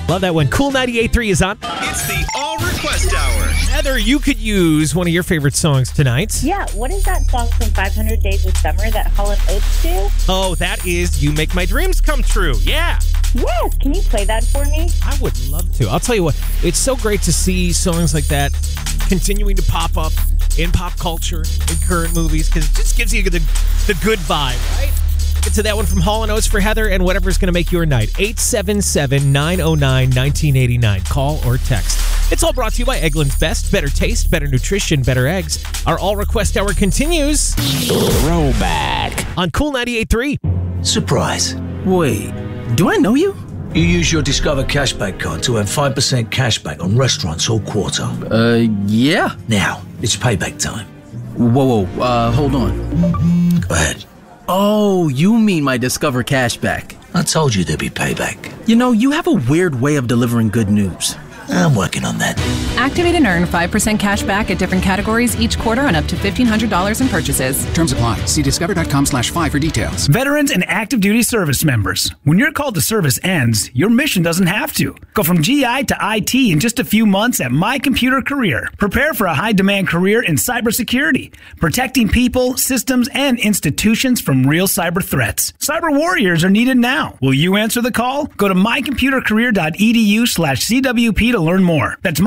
Love that one. Cool 98.3 is on. It's the All Request Hour. Heather, you could use one of your favorite songs tonight. Yeah, what is that song from 500 Days of Summer that Hall & Oates do? Oh, that is You Make My Dreams Come True. Yeah. Yes, can you play that for me? I would love to. I'll tell you what, it's so great to see songs like that continuing to pop up in pop culture, in current movies, because it just gives you the good vibe, right? Get to that one from Hall & Oates for Heather and whatever's going to make your night. 877-909-1989. Call or text. It's all brought to you by Eggland's Best. Better taste, better nutrition, better eggs. Our All Request Hour continues. Throwback. On Cool 98.3. Surprise. Wait, do I know you? You use your Discover Cashback card to earn 5% cashback on restaurants all quarter. Yeah. Now, it's payback time. Whoa, hold on. Go ahead. Oh, you mean my Discover Cashback. I told you there'd be payback. You know, you have a weird way of delivering good news. I'm working on that. Activate and earn 5% cash back at different categories each quarter on up to $1,500 in purchases. Terms apply. See discover.com/5 for details. Veterans and active duty service members. When your call to service ends, your mission doesn't have to. Go from GI to IT in just a few months at My Computer Career. Prepare for a high-demand career in cybersecurity, protecting people, systems, and institutions from real cyber threats. Cyber warriors are needed now. Will you answer the call? Go to mycomputercareer.edu/CWP to learn more. That's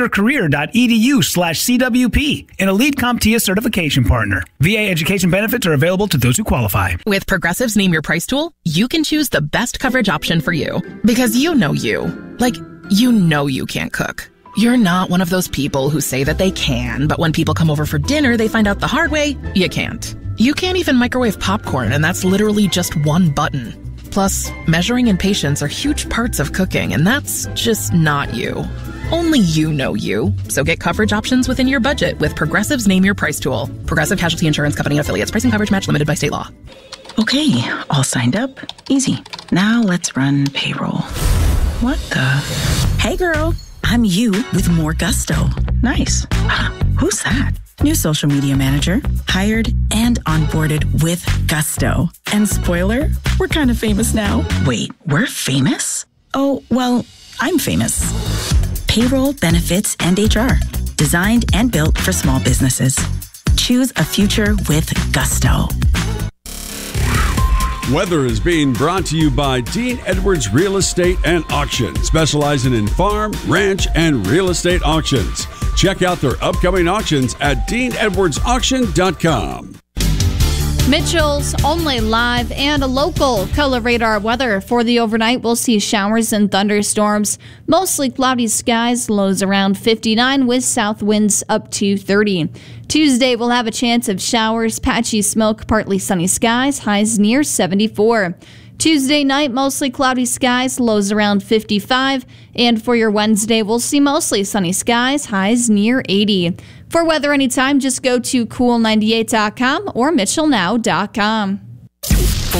mycomputercareer.edu/CWP, an elite CompTIA certification partner. VA education benefits are available to those who qualify. With Progressive's Name Your Price tool, you can choose the best coverage option for you. Because you know you. Like, you know you can't cook. You're not one of those people who say that they can, but when people come over for dinner, they find out the hard way, you can't. You can't even microwave popcorn, and that's literally just one button. Plus, measuring and patience are huge parts of cooking, and that's just not you. Only you know you. So get coverage options within your budget with Progressive's Name Your Price tool. Progressive Casualty Insurance Company and Affiliates. Pricing coverage match limited by state law. Okay, all signed up. Easy. Now let's run payroll. What the? Hey girl, I'm you with more gusto. Nice. Who's that? New social media manager, hired and onboarded with gusto. And spoiler, we're kind of famous now. Wait, we're famous? Oh, well, I'm famous. Payroll, benefits, and HR. Designed and built for small businesses. Choose a future with gusto. Weather is being brought to you by Dean Edwards Real Estate and Auction, specializing in farm, ranch, and real estate auctions. Check out their upcoming auctions at DeanEdwardsAuction.com. Mitchell's only live and local color radar weather. For the overnight, we'll see showers and thunderstorms. Mostly cloudy skies, lows around 59 with south winds up to 30. Tuesday, we'll have a chance of showers, patchy smoke, partly sunny skies, highs near 74. Tuesday night, mostly cloudy skies, lows around 55. And for your Wednesday, we'll see mostly sunny skies, highs near 80. For weather anytime, just go to cool98.com or mitchellnow.com.